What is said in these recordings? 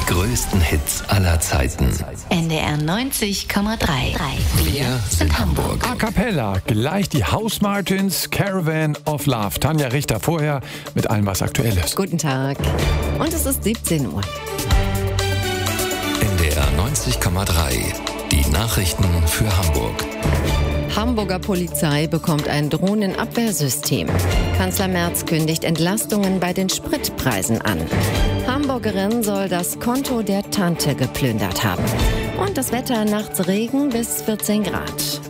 größten Hits aller Zeiten. NDR 90,3. Wir sind Hamburg. A cappella, gleich die House Martins, Caravan of Love. Tanja Richter vorher mit allem, was aktuell ist. Guten Tag. Und es ist 17 Uhr. NDR 90,3. Die Nachrichten für Hamburg. Hamburger Polizei bekommt ein Drohnenabwehrsystem. Kanzler Merz kündigt Entlastungen bei den Spritpreisen an. Hamburgerin soll das Konto der Tante geplündert haben. Und das Wetter: nachts Regen bis 14 Grad.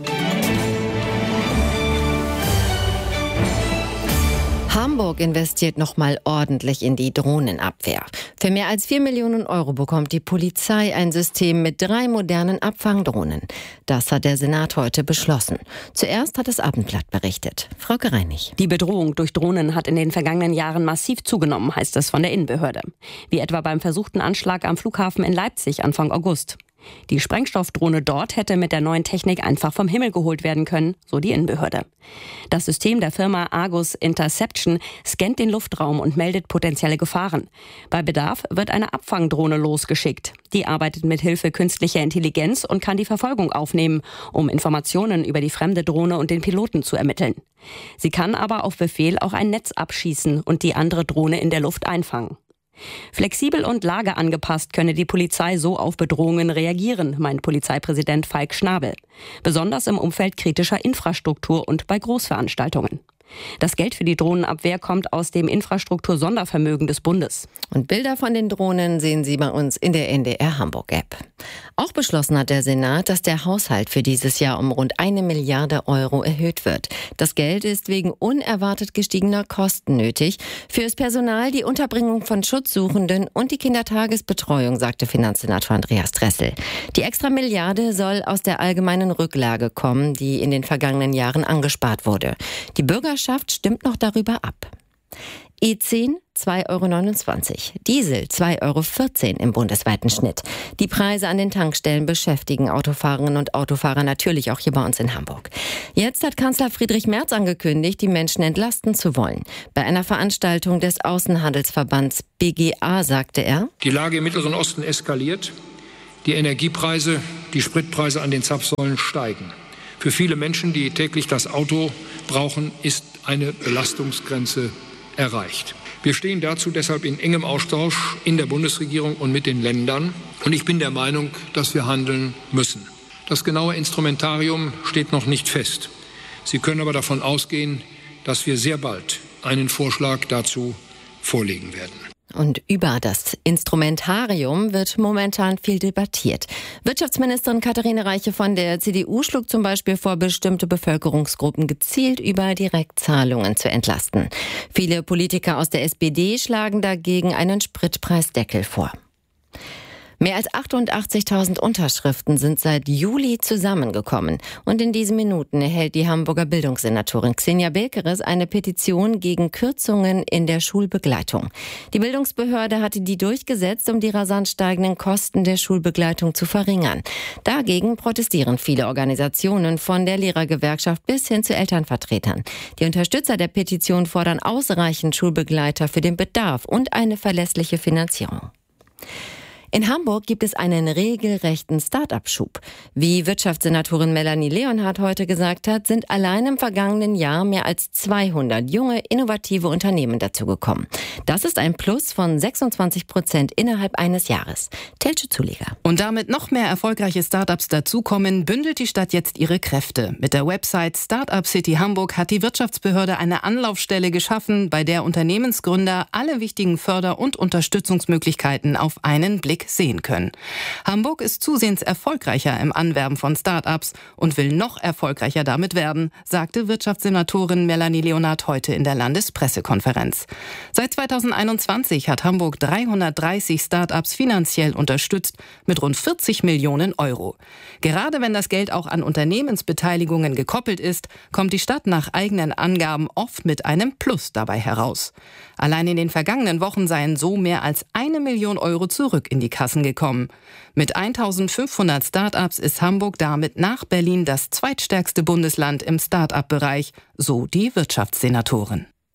Hamburg investiert nochmal ordentlich in die Drohnenabwehr. Für mehr als 4 Millionen Euro bekommt die Polizei ein System mit 3 modernen Abfangdrohnen. Das hat der Senat heute beschlossen. Zuerst hat das Abendblatt berichtet. Frauke Reinig. Die Bedrohung durch Drohnen hat in den vergangenen Jahren massiv zugenommen, heißt es von der Innenbehörde. Wie etwa beim versuchten Anschlag am Flughafen in Leipzig Anfang August. Die Sprengstoffdrohne dort hätte mit der neuen Technik einfach vom Himmel geholt werden können, so die Innenbehörde. Das System der Firma Argus Interception scannt den Luftraum und meldet potenzielle Gefahren. Bei Bedarf wird eine Abfangdrohne losgeschickt. Die arbeitet mit Hilfe künstlicher Intelligenz und kann die Verfolgung aufnehmen, um Informationen über die fremde Drohne und den Piloten zu ermitteln. Sie kann aber auf Befehl auch ein Netz abschießen und die andere Drohne in der Luft einfangen. Flexibel und lageangepasst könne die Polizei so auf Bedrohungen reagieren, meint Polizeipräsident Falk Schnabel. Besonders im Umfeld kritischer Infrastruktur und bei Großveranstaltungen. Das Geld für die Drohnenabwehr kommt aus dem Infrastruktur-Sondervermögen des Bundes. Und Bilder von den Drohnen sehen Sie bei uns in der NDR Hamburg-App. Auch beschlossen hat der Senat, dass der Haushalt für dieses Jahr um rund 1 Milliarde Euro erhöht wird. Das Geld ist wegen unerwartet gestiegener Kosten nötig. Fürs Personal, die Unterbringung von Schutzsuchenden und die Kindertagesbetreuung, sagte Finanzsenator Andreas Dressel. Die extra Milliarde soll aus der allgemeinen Rücklage kommen, die in den vergangenen Jahren angespart wurde. Die Bürgerschaft stimmt noch darüber ab. E10 2,29 €, Diesel 2,14 € im bundesweiten Schnitt. Die Preise an den Tankstellen beschäftigen Autofahrerinnen und Autofahrer natürlich auch hier bei uns in Hamburg. Jetzt hat Kanzler Friedrich Merz angekündigt, die Menschen entlasten zu wollen. Bei einer Veranstaltung des Außenhandelsverbands BGA sagte er: Die Lage im Mittleren Osten eskaliert. Die Energiepreise, die Spritpreise an den Zapfsäulen steigen. Für viele Menschen, die täglich das Auto brauchen, ist eine Belastungsgrenze erreicht. Wir stehen dazu deshalb in engem Austausch in der Bundesregierung und mit den Ländern. Und ich bin der Meinung, dass wir handeln müssen. Das genaue Instrumentarium steht noch nicht fest. Sie können aber davon ausgehen, dass wir sehr bald einen Vorschlag dazu vorlegen werden. Und über das Instrumentarium wird momentan viel debattiert. Wirtschaftsministerin Katharina Reiche von der CDU schlug zum Beispiel vor, bestimmte Bevölkerungsgruppen gezielt über Direktzahlungen zu entlasten. Viele Politiker aus der SPD schlagen dagegen einen Spritpreisdeckel vor. Mehr als 88.000 Unterschriften sind seit Juli zusammengekommen. Und in diesen Minuten erhält die Hamburger Bildungssenatorin Xenia Belkeres eine Petition gegen Kürzungen in der Schulbegleitung. Die Bildungsbehörde hatte die durchgesetzt, um die rasant steigenden Kosten der Schulbegleitung zu verringern. Dagegen protestieren viele Organisationen, von der Lehrergewerkschaft bis hin zu Elternvertretern. Die Unterstützer der Petition fordern ausreichend Schulbegleiter für den Bedarf und eine verlässliche Finanzierung. In Hamburg gibt es einen regelrechten Start-up-Schub. Wie Wirtschaftssenatorin Melanie Leonhardt heute gesagt hat, sind allein im vergangenen Jahr mehr als 200 junge, innovative Unternehmen dazugekommen. Das ist ein Plus von 26% innerhalb eines Jahres. Teltsche Zuleger. Und damit noch mehr erfolgreiche Start-ups dazukommen, bündelt die Stadt jetzt ihre Kräfte. Mit der Website Startup City Hamburg hat die Wirtschaftsbehörde eine Anlaufstelle geschaffen, bei der Unternehmensgründer alle wichtigen Förder- und Unterstützungsmöglichkeiten auf einen Blick sehen können. Hamburg ist zusehends erfolgreicher im Anwerben von Start-ups und will noch erfolgreicher damit werden, sagte Wirtschaftssenatorin Melanie Leonhardt heute in der Landespressekonferenz. Seit 2021 hat Hamburg 330 Start-ups finanziell unterstützt mit rund 40 Millionen Euro. Gerade wenn das Geld auch an Unternehmensbeteiligungen gekoppelt ist, kommt die Stadt nach eigenen Angaben oft mit einem Plus dabei heraus. Allein in den vergangenen Wochen seien so mehr als 1 Million Euro zurück in die Kassen gekommen. Mit 1500 Start-ups ist Hamburg damit nach Berlin das zweitstärkste Bundesland im Start-up-Bereich, so die Wirtschaftssenatorin.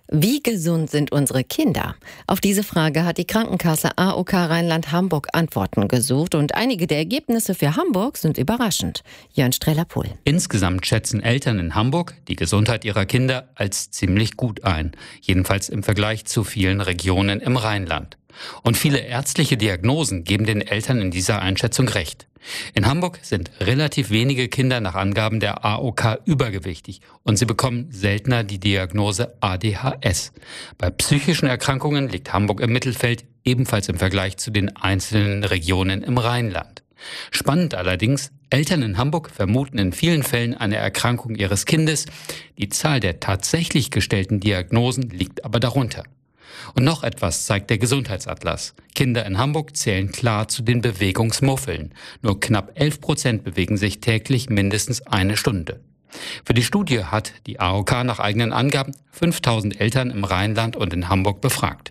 Wie gesund sind unsere Kinder? Auf diese Frage hat die Krankenkasse AOK Rheinland-Hamburg Antworten gesucht und einige der Ergebnisse für Hamburg sind überraschend. Jörn Streller-Pohl. Insgesamt schätzen Eltern in Hamburg die Gesundheit ihrer Kinder als ziemlich gut ein. Jedenfalls im Vergleich zu vielen Regionen im Rheinland. Und viele ärztliche Diagnosen geben den Eltern in dieser Einschätzung recht. In Hamburg sind relativ wenige Kinder nach Angaben der AOK übergewichtig und sie bekommen seltener die Diagnose ADHS. Bei psychischen Erkrankungen liegt Hamburg im Mittelfeld, ebenfalls im Vergleich zu den einzelnen Regionen im Rheinland. Spannend allerdings, Eltern in Hamburg vermuten in vielen Fällen eine Erkrankung ihres Kindes. Die Zahl der tatsächlich gestellten Diagnosen liegt aber darunter. Und noch etwas zeigt der Gesundheitsatlas. Kinder in Hamburg zählen klar zu den Bewegungsmuffeln. Nur knapp 11% bewegen sich täglich mindestens eine Stunde. Für die Studie hat die AOK nach eigenen Angaben 5000 Eltern im Rheinland und in Hamburg befragt.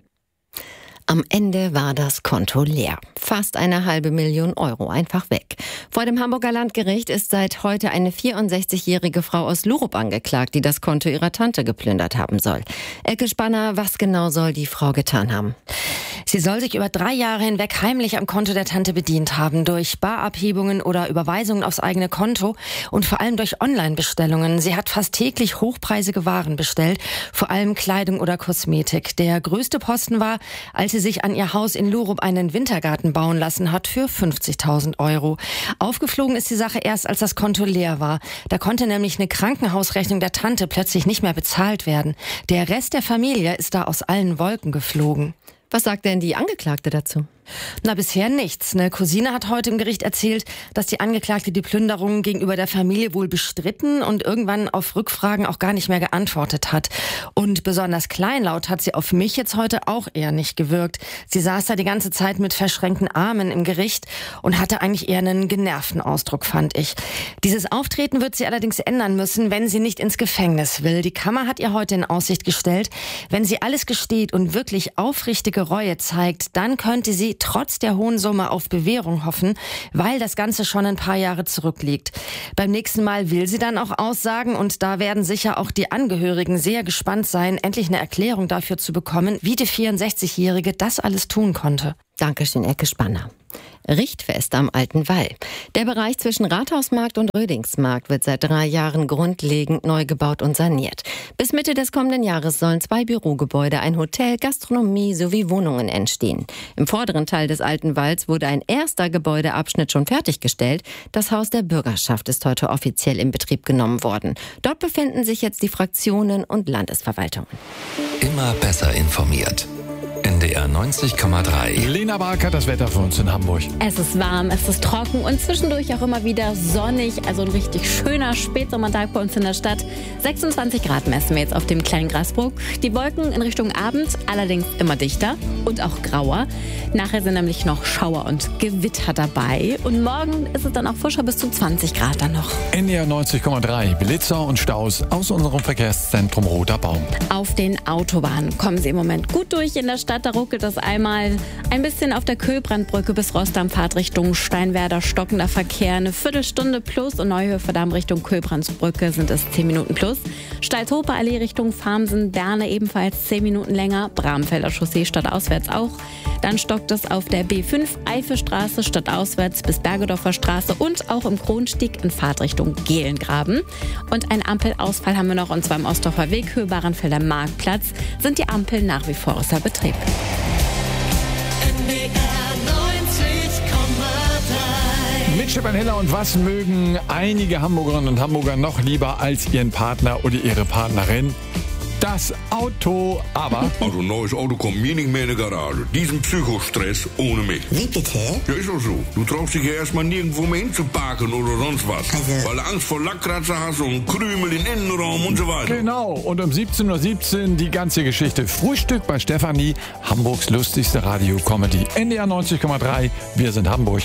Am Ende war das Konto leer. Fast 500.000 Euro einfach weg. Vor dem Hamburger Landgericht ist seit heute eine 64-jährige Frau aus Lurup angeklagt, die das Konto ihrer Tante geplündert haben soll. Elke Spanner, was genau soll die Frau getan haben? Sie soll sich über 3 Jahre hinweg heimlich am Konto der Tante bedient haben, durch Barabhebungen oder Überweisungen aufs eigene Konto und vor allem durch Online-Bestellungen. Sie hat fast täglich hochpreisige Waren bestellt, vor allem Kleidung oder Kosmetik. Der größte Posten war, als sie sich an ihr Haus in Lurup einen Wintergarten bauen lassen hat für 50.000 Euro. Aufgeflogen ist die Sache erst, als das Konto leer war. Da konnte nämlich eine Krankenhausrechnung der Tante plötzlich nicht mehr bezahlt werden. Der Rest der Familie ist da aus allen Wolken geflogen. Was sagt denn die Angeklagte dazu? Na, bisher nichts. Eine Cousine hat heute im Gericht erzählt, dass die Angeklagte die Plünderungen gegenüber der Familie wohl bestritten und irgendwann auf Rückfragen auch gar nicht mehr geantwortet hat. Und besonders kleinlaut hat sie auf mich jetzt heute auch eher nicht gewirkt. Sie saß da die ganze Zeit mit verschränkten Armen im Gericht und hatte eigentlich eher einen genervten Ausdruck, fand ich. Dieses Auftreten wird sie allerdings ändern müssen, wenn sie nicht ins Gefängnis will. Die Kammer hat ihr heute in Aussicht gestellt, wenn sie alles gesteht und wirklich aufrichtige Reue zeigt, dann könnte sie trotz der hohen Summe auf Bewährung hoffen, weil das Ganze schon ein paar Jahre zurückliegt. Beim nächsten Mal will sie dann auch aussagen und da werden sicher auch die Angehörigen sehr gespannt sein, endlich eine Erklärung dafür zu bekommen, wie die 64-Jährige das alles tun konnte. Dankeschön, Elke Spanner. Richtfest am Alten Wall. Der Bereich zwischen Rathausmarkt und Rödingsmarkt wird seit 3 Jahren grundlegend neu gebaut und saniert. Bis Mitte des kommenden Jahres sollen 2 Bürogebäude, ein Hotel, Gastronomie sowie Wohnungen entstehen. Im vorderen Teil des Alten Walls wurde ein erster Gebäudeabschnitt schon fertiggestellt. Das Haus der Bürgerschaft ist heute offiziell in Betrieb genommen worden. Dort befinden sich jetzt die Fraktionen und Landesverwaltungen. Immer besser informiert. NDR 90,3. Lena Bark hat das Wetter für uns in Hamburg. Es ist warm, es ist trocken und zwischendurch auch immer wieder sonnig. Also ein richtig schöner Spätsommertag bei uns in der Stadt. 26 Grad messen wir jetzt auf dem kleinen Grasbruch. Die Wolken in Richtung Abend allerdings immer dichter und auch grauer. Nachher sind nämlich noch Schauer und Gewitter dabei. Und morgen ist es dann auch frischer, bis zu 20 Grad dann noch. NDR 90,3. Blitzer und Staus aus unserem Verkehrszentrum Roter Baum. Auf den Autobahnen kommen sie im Moment gut durch in der Stadt. Da ruckelt es einmal ein bisschen auf der Köhlbrandbrücke bis Rossdamm-Fahrt Richtung Steinwerder, stockender Verkehr, eine Viertelstunde plus und Neuhöfer-Damm Richtung Köhlbrandsbrücke sind es 10 Minuten plus. Stalthoper-Allee Richtung Farmsen, Berne ebenfalls 10 Minuten länger, Bramfelder Chaussee stadtauswärts auch. Dann stockt es auf der B5 Eifelstraße stadtauswärts bis Bergedorfer Straße und auch im Kronstieg in Fahrtrichtung Gehlengraben. Und einen Ampelausfall haben wir noch, und zwar im Ostdorfer Weg, Höhe Bahrenfelder Marktplatz, sind die Ampeln nach wie vor außer Betrieb. Mit Stefan Heller und was mögen einige Hamburgerinnen und Hamburger noch lieber als ihren Partner oder ihre Partnerin? Das Auto, aber... Also ein neues Auto kommt mir nicht mehr in die Garage. Diesen Psychostress ohne mich. Wie bitte? Ja, ist doch so. Du traust dich ja erstmal nirgendwo mehr hinzuparken oder sonst was. Also... Weil du Angst vor Lackkratzer hast und Krümel im Innenraum und so weiter. Genau. Und um 17.17 Uhr die ganze Geschichte Frühstück bei Stefanie. Hamburgs lustigste Radio-Comedy. NDR 90,3. Wir sind Hamburg.